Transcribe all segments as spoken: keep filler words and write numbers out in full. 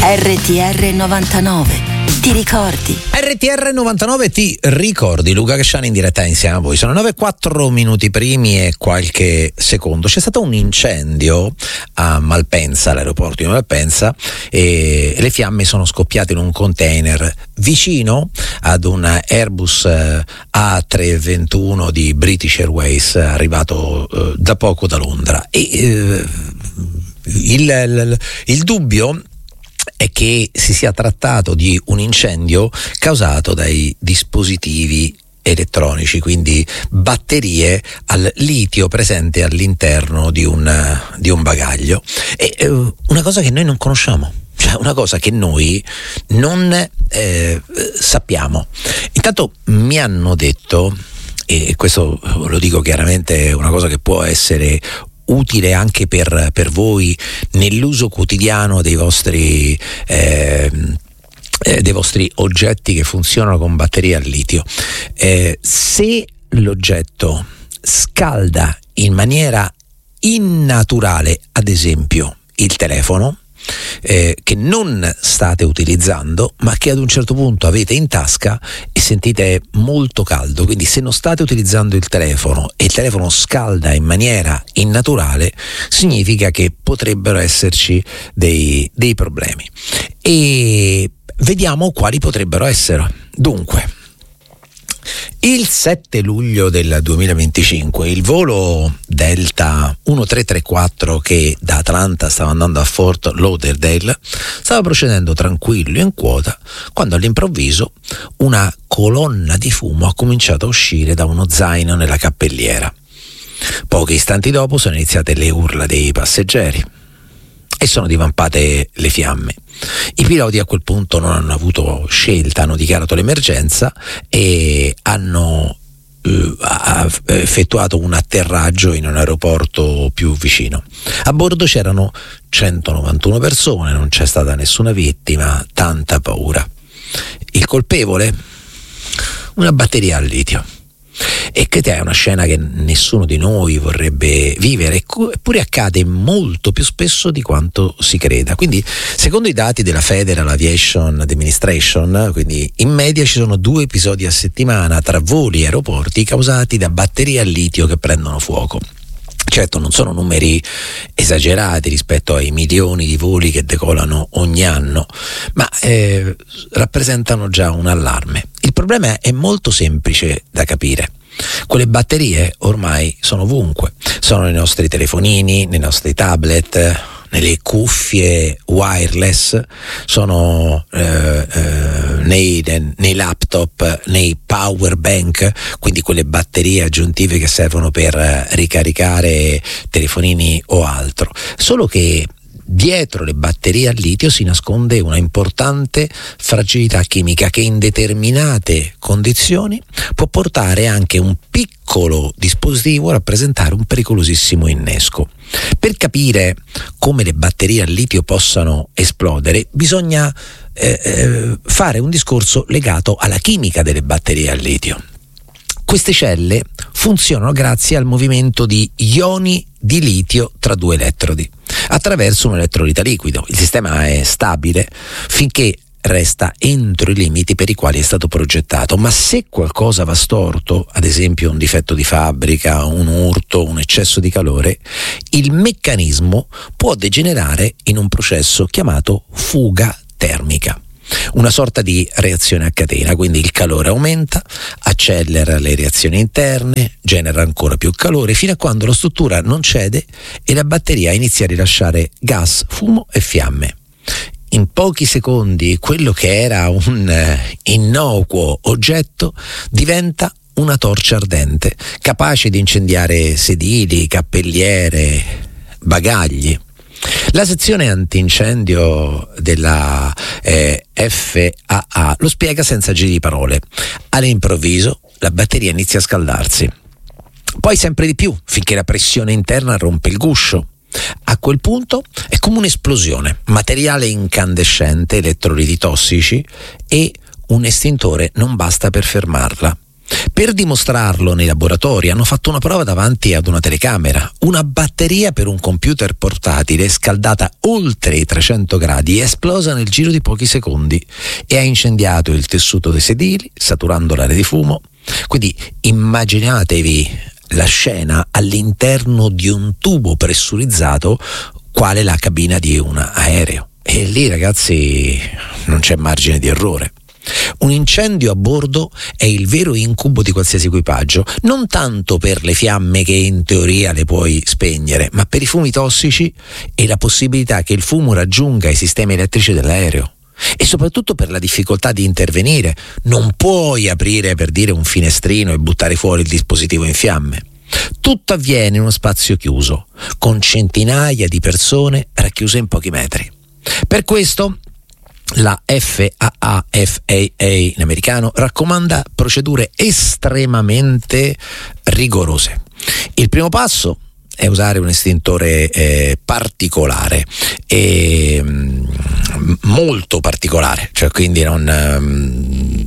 R T R novantanove. Ti ricordi? R T R novantanove ti ricordi. Luca Casciani in diretta insieme a voi. Sono nove e quattro minuti primi e qualche secondo. C'è stato un incendio a Malpensa, all'aeroporto di Malpensa, e le fiamme sono scoppiate in un container vicino ad un Airbus A trecentoventuno di British Airways arrivato eh, da poco da Londra. E eh, il, il, il dubbio è che si sia trattato di un incendio causato dai dispositivi elettronici, quindi batterie al litio presente all'interno di un, di un bagaglio. E eh, una cosa che noi non conosciamo, cioè una cosa che noi non eh, sappiamo. Intanto mi hanno detto, e questo lo dico chiaramente, è una cosa che può essere utile anche per, per voi nell'uso quotidiano dei vostri eh, eh, dei vostri oggetti che funzionano con batterie al litio. Eh, se l'oggetto scalda in maniera innaturale, ad esempio il telefono, Eh, che non state utilizzando ma che ad un certo punto avete in tasca e sentite molto caldo, quindi se non state utilizzando il telefono e il telefono scalda in maniera innaturale, significa che potrebbero esserci dei, dei problemi, e vediamo quali potrebbero essere. Dunque, il sette luglio del duemilaventicinque il volo Delta uno tre tre quattro che da Atlanta stava andando a Fort Lauderdale stava procedendo tranquillo in quota quando all'improvviso una colonna di fumo ha cominciato a uscire da uno zaino nella cappelliera. Pochi istanti dopo sono iniziate le urla dei passeggeri e sono divampate le fiamme. I piloti a quel punto non hanno avuto scelta, hanno dichiarato l'emergenza e hanno eh, effettuato un atterraggio in un aeroporto più vicino. A bordo c'erano centonovantuno persone, non c'è stata nessuna vittima, tanta paura. Il colpevole? Una batteria al litio. E che è una scena che nessuno di noi vorrebbe vivere, eppure accade molto più spesso di quanto si creda. Quindi, secondo i dati della Federal Aviation Administration, quindi in media ci sono due episodi a settimana tra voli e aeroporti causati da batterie al litio che prendono fuoco. Certo, non sono numeri esagerati rispetto ai milioni di voli che decolano ogni anno, ma eh, rappresentano già un allarme. Il problema è molto semplice da capire. Quelle batterie ormai sono ovunque, sono nei nostri telefonini, nei nostri tablet, nelle cuffie wireless, sono eh, eh, nei, nei laptop, nei power bank, quindi quelle batterie aggiuntive che servono per ricaricare telefonini o altro. Solo che dietro le batterie al litio si nasconde una importante fragilità chimica che in determinate condizioni può portare anche un piccolo dispositivo a rappresentare un pericolosissimo innesco. Per capire come le batterie al litio possano esplodere bisogna eh, eh, fare un discorso legato alla chimica delle batterie al litio. Queste celle funzionano grazie al movimento di ioni di litio tra due elettrodi attraverso un elettrolita liquido. Il sistema è stabile finché resta entro i limiti per i quali è stato progettato, ma se qualcosa va storto, ad esempio un difetto di fabbrica, un urto, un eccesso di calore, il meccanismo può degenerare in un processo chiamato fuga termica. Una sorta di reazione a catena, quindi il calore aumenta, accelera le reazioni interne, genera ancora più calore fino a quando la struttura non cede e la batteria inizia a rilasciare gas, fumo e fiamme. In pochi secondi quello che era un innocuo oggetto diventa una torcia ardente, capace di incendiare sedili, cappelliere, bagagli. La sezione antincendio della eh, F A A lo spiega senza giri di parole. All'improvviso la batteria inizia a scaldarsi, poi sempre di più finché la pressione interna rompe il guscio. A quel punto è come un'esplosione, materiale incandescente, elettroliti tossici e un estintore non basta per fermarla. Per dimostrarlo nei laboratori hanno fatto una prova davanti ad una telecamera. Una batteria per un computer portatile scaldata oltre i trecento gradi è esplosa nel giro di pochi secondi e ha incendiato il tessuto dei sedili, saturando l'aria di fumo. Quindi immaginatevi la scena all'interno di un tubo pressurizzato quale la cabina di un aereo. E lì, ragazzi, non c'è margine di errore. Un incendio a bordo è il vero incubo di qualsiasi equipaggio, non tanto per le fiamme che in teoria le puoi spegnere, ma per i fumi tossici e la possibilità che il fumo raggiunga i sistemi elettrici dell'aereo. E soprattutto per la difficoltà di intervenire. Non puoi aprire, per dire, un finestrino e buttare fuori il dispositivo in fiamme. Tutto avviene in uno spazio chiuso, con centinaia di persone racchiuse in pochi metri. Per questo la F A A, F A A in americano, raccomanda procedure estremamente rigorose. Il primo passo è usare un estintore eh, particolare, e, mh, molto particolare, cioè quindi non... Um,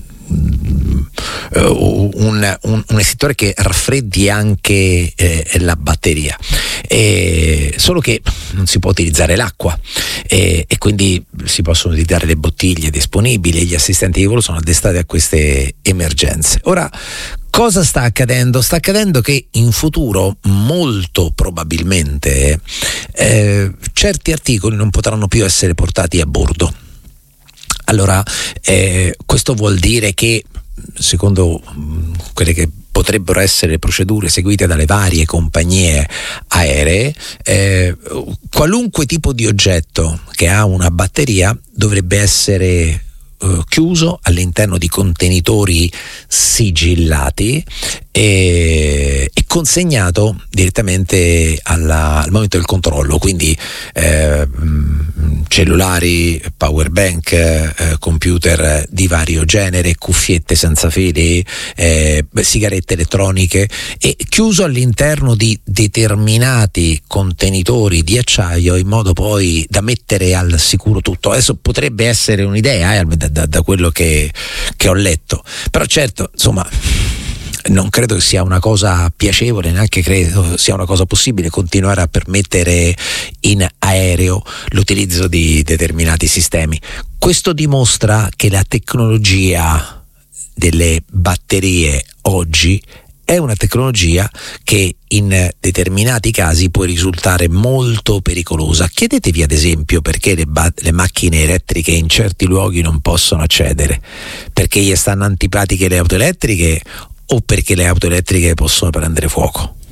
Uh, un, un, un estintore che raffreddi anche eh, la batteria, e, solo che non si può utilizzare l'acqua, e, e quindi si possono utilizzare le bottiglie disponibili e gli assistenti di volo sono addestrati a queste emergenze. Ora, cosa sta accadendo? Sta accadendo che in futuro, molto probabilmente, eh, certi articoli non potranno più essere portati a bordo. Allora, eh, questo vuol dire che, secondo mh, quelle che potrebbero essere le procedure seguite dalle varie compagnie aeree, eh, qualunque tipo di oggetto che ha una batteria dovrebbe essere eh, chiuso all'interno di contenitori sigillati e, e consegnato direttamente alla, al momento del controllo, quindi eh, cellulari, power bank, eh, computer di vario genere, cuffiette senza fili, eh, sigarette elettroniche, e chiuso all'interno di determinati contenitori di acciaio in modo poi da mettere al sicuro tutto. Adesso potrebbe essere un'idea eh, da, da, da quello che, che ho letto, però certo, insomma, non credo che sia una cosa piacevole, neanche credo sia una cosa possibile continuare a permettere in aereo l'utilizzo di determinati sistemi. Questo dimostra che la tecnologia delle batterie oggi è una tecnologia che in determinati casi può risultare molto pericolosa. Chiedetevi ad esempio perché le, ba- le macchine elettriche in certi luoghi non possono accedere, perché gli stanno antipatiche le auto elettriche o perché le auto elettriche possono prendere fuoco.